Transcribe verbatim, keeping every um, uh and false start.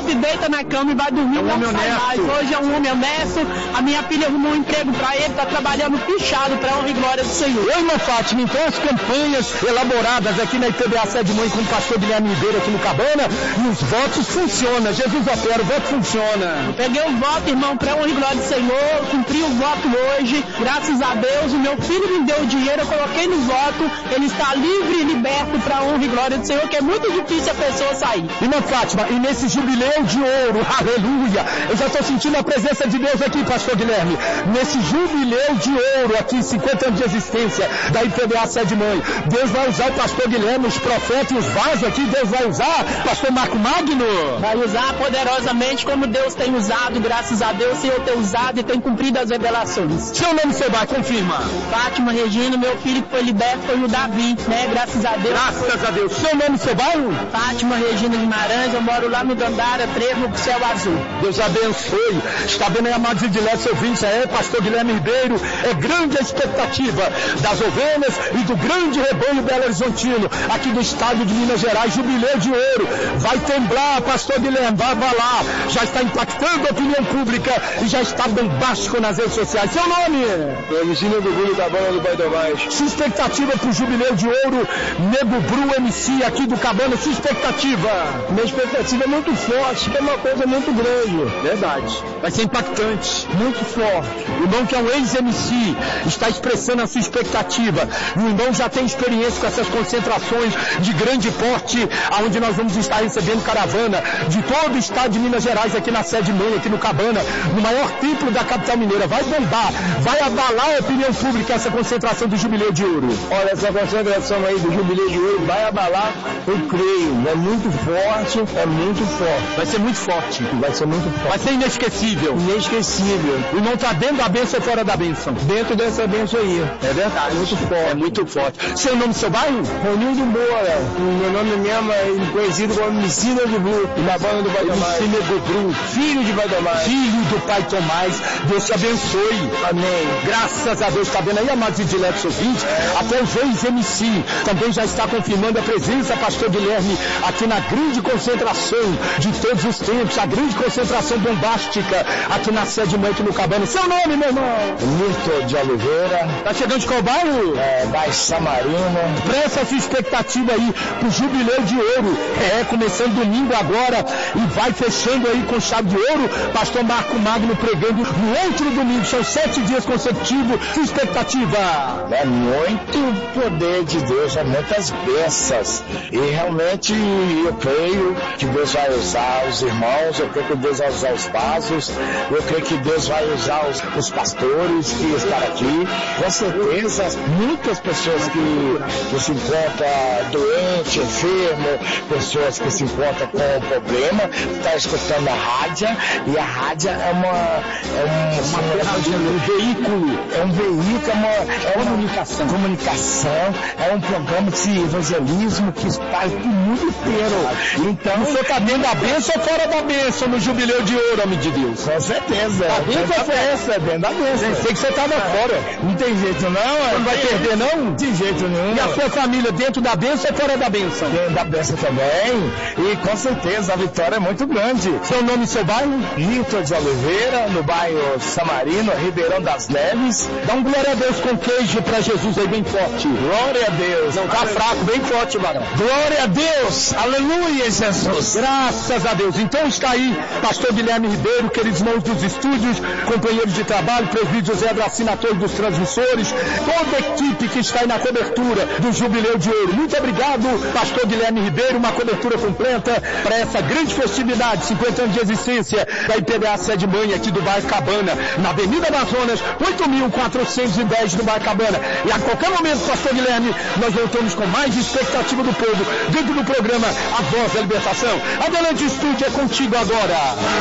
se deita na cama e vai dormir, é um não homem sai honesto. mais. Hoje é um homem honesto, a minha filha arrumou um emprego para ele, está trabalhando pichado para honra e glória do Senhor. Oi, irmã Fátima, então as campanhas elaboradas aqui na I P B A Sede Mãe com o pastor Guilherme Ribeiro aqui no Cabana, e os votos funcionam, Jesus opera, o voto funciona. Eu peguei o voto, irmão, para honra e glória do Senhor, cumpri o voto hoje, graças a Deus, o meu filho me deu o dinheiro, eu coloquei no voto, ele está livre e liberto para honra e glória do Senhor, que é muito difícil a pessoa sair. Irmã Fátima, e nesse jubileu de ouro, aleluia, eu já estou sentindo a presença de Deus aqui, pastor Guilherme, nesse jubileu de ouro aqui, cinquenta anos de existência da I P B A Sede Mãe, Deus vai usar o pastor Guilherme, os profetas e os vasos aqui, Deus vai usar pastor Marco Magno? Vai usar poderosamente como Deus tem usado, graças a Deus, o Senhor tem usado e tem cumprido as revelações. Seu nome, seu bar, confirma. Fátima Regina, meu filho que foi liberto foi o Davi, né, graças a Deus. Graças a Deus. Seu nome, seu bairro? Fátima Regina Guimarães, eu moro lá no Dandara, Trevo, pro Céu Azul. Deus abençoe. Está vendo aí, amados e diletos ouvintes, é pastor Guilherme Ribeiro, é grande a expectativa das ovelhas e do grande rebanho Belo Horizontino, aqui do estado de Minas Gerais, jubileu de ouro. Vai temblar, pastor Guilherme, vai abalar, já está impactando a opinião pública e já está bombástico nas redes sociais. Seu nome? Emicínio do Gulho da Banda do Pai do Mais. Sua expectativa para o jubileu de ouro, Nego Bru M C aqui do Cabana, sua expectativa? Minha expectativa é muito forte, que é uma coisa muito grande. Verdade. Vai ser impactante, muito forte. O irmão que é um ex-M C está expressando a sua expectativa. E o irmão já tem experiência com essas concentrações de grande porte, onde nós vamos estar recebendo caravana de todo o estado de Minas Gerais aqui na Sede Mãe, aqui no Cabana, no maior templo da capital mineira. Vai bombar, vai abalar a opinião pública essa concentração do Jubileu de Ouro. Olha, essa concentração aí do Jubileu de Ouro vai abalar, eu creio. É muito forte, é muito forte. Vai ser muito forte. Vai ser muito forte. Vai ser inesquecível. Inesquecível. O irmão está dentro da bênção ou fora da bênção? Dentro dessa bênção aí. É verdade. Muito forte. É muito forte. Seu nome, seu bairro? Ronildo Moura. O meu nome mesmo é conhecido como Emicínio do Gulho, na banda do Pai Tomás. Emicínio do Gulho. Filho de Pai Tomás. Filho do Pai Tomás. Deus te abençoe. Amém. Graças a Deus. Está vendo aí, amados e diletos ouvintes? Até os ex-M C também já está confirmando a presença, pastor Guilherme, aqui na grande concentração de todos os tempos, a grande concentração bombástica aqui na Sede Mãe, aqui no Cabana. Seu nome, meu irmão? Milton de Oliveira. Tá chegando de qual bairro? É, bairro Samarino. Presta a sua expectativa aí pro Jubileu de Ouro. É, começando domingo agora e vai fechando aí com chave de ouro. Pastor Marco Magno pregando no outro domingo. São sete dias consecutivos. Sua expectativa? É muito poder de Deus, é muitas bênçãos. E realmente eu creio que Deus vai usar os irmãos, eu creio que Deus vai usar os vasos, eu creio que Deus vai usar os, os pastores que estão aqui. Com certeza, muitas pessoas que, que se encontram doentes, enfermos, pessoas que se encontram com problema, estão escutando a rádio, e a rádio é uma, é um, uma ferramenta, um veículo, é um veículo, é uma, é uma comunicação. comunicação, é um programa de evangelismo que espalha para o mundo inteiro. Então, você está dentro da bênção ou fora da bênção no Jubileu de Ouro, homem de Deus? Com certeza. Tá dentro da bênção, é dentro da bênção. Sei que você estava fora. Não tem jeito não. Você não vai perder não? De jeito nenhum. E a sua família dentro da bênção ou fora da bênção? Dentro da bênção também. E com certeza a vitória é muito grande. Seu nome e seu bairro? Milton de Oliveira, no bairro Samarino, Ribeirão das Neves. Dá um glória a Deus com queijo pra Jesus aí bem forte. Glória a Deus. Não tá fraco, bem forte, varão. Glória a Deus. Aleluia, Jesus. Graças a Deus. Então está aí, pastor Guilherme Ribeiro, queridos irmãos dos estúdios, companheiros de trabalho, presbítero José Dracina, todos dos transmissores, toda a equipe que está aí na cobertura do Jubileu de Ouro. Muito obrigado, pastor Guilherme Ribeiro, uma cobertura completa para essa grande festividade, cinquenta anos de existência da I P B A Sede Mãe aqui do bairro Cabana, na Avenida Amazonas, oito mil quatrocentos e dez do bairro Cabana. E a qualquer momento, pastor Guilherme, nós voltamos com mais expectativa do povo dentro do programa A Voz da Libertação. Adelante, estúdio, é contigo agora.